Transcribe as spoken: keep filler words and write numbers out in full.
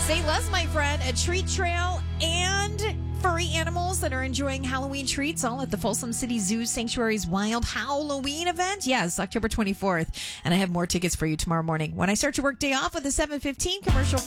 Say less, my friend. A treat trail and furry animals that are enjoying Halloween treats all at the Folsom City Zoo Sanctuary's Wild Halloween event. Yes, October twenty-fourth. And I have more tickets for you tomorrow morning when I start your work day off with a seven fifteen commercial free.